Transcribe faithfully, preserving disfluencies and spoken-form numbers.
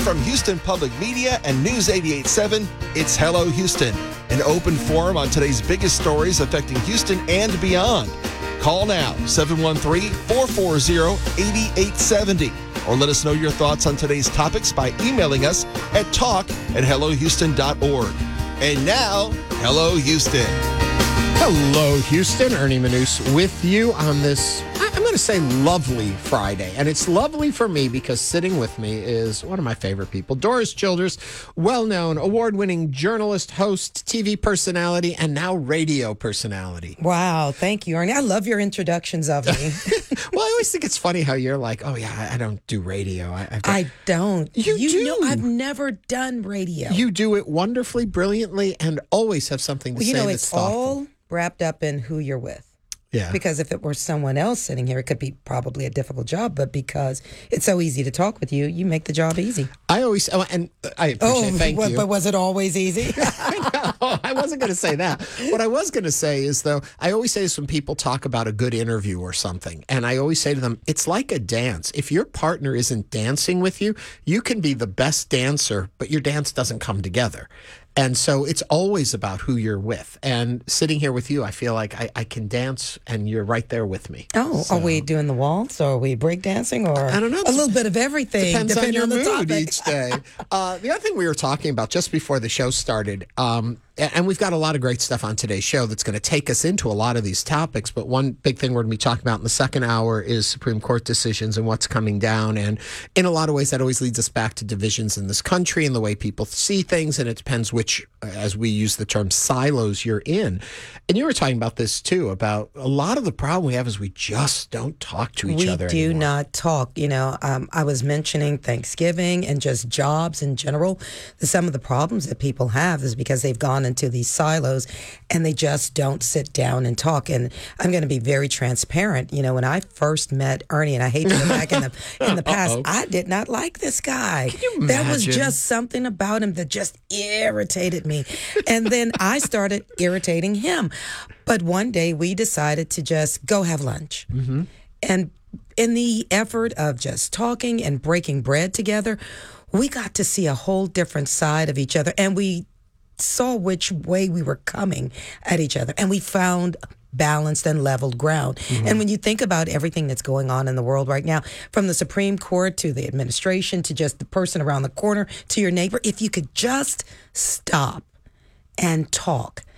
from Houston Public Media and News eighty-eight point seven, it's Hello Houston, an open forum on today's biggest stories affecting Houston and beyond. Call now, seven one three, four four zero, eight eight seven zero, or let us know your thoughts on today's topics by emailing us at talk at hello houston dot org. And now, Hello Houston. Hello, Houston. Ernie Manous with you on this, I'm going to say, lovely Friday. And it's lovely for me because sitting with me is one of my favorite people, Doris Childers, well-known, award-winning journalist, host, T V personality, and now radio personality. Wow. Thank you, Ernie. I love your introductions of me. Well, I always think it's funny how you're like, oh, yeah, I don't do radio. I, I've got... I don't. You, you do. know, I've never done radio. You do it wonderfully, brilliantly, and always have something to well, you say know, that's it's thoughtful. all wrapped up in who you're with. Yeah. Because if it were someone else sitting here, it could be probably a difficult job. But because it's so easy to talk with you, you make the job easy. I always, oh, and I appreciate oh, thank but, you. But was it always easy? I know. I wasn't going to say that. What I was going to say is, though, I always say this when people talk about a good interview or something, and I always say to them, it's like a dance. If your partner isn't dancing with you, you can be the best dancer, but your dance doesn't come together. And so it's always about who you're with. And sitting here with you, I feel like I, I can dance, and you're right there with me. Oh, so, are we doing the waltz, or are we breakdancing, or I don't know. a little bit of everything? Depends on your on the mood topic. each day. Uh, the other thing we were talking about just before the show started, um, and we've got a lot of great stuff on today's show that's going to take us into a lot of these topics. But one big thing we're going to be talking about in the second hour is Supreme Court decisions and what's coming down. And in a lot of ways, that always leads us back to divisions in this country and the way people see things. And it depends which, as we use the term, silos you're in. And you were talking about this, too, about a lot of the problem we have is we just don't talk to each we other do anymore. not talk. You know, um, I was mentioning Thanksgiving and just jobs in general. Some of the problems that people have is because they've gone into these silos and they just don't sit down and talk. And I'm going to be very transparent. You know, when I first met Ernie, and I hate to go back in the in the past, Uh-oh. I did not like this guy. Can you There was imagine? just something about him that just irritated me. And then I started irritating him. But one day we decided to just go have lunch. Mm-hmm. And in the effort of just talking and breaking bread together, we got to see a whole different side of each other. And we saw which way we were coming at each other. And we found balanced and leveled ground. Mm-hmm. And when you think about everything that's going on in the world right now, from the Supreme Court to the administration to just the person around the corner to your neighbor, if you could just stop and talk,